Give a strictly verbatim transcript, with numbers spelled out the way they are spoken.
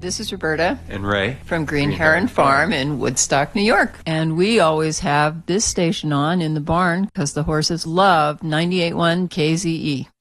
This is Roberta and Ray from Green, Green Heron, Heron Farm in Woodstock, New York. And we always have this station on in the barn because the horses love ninety-eight point one K Z E.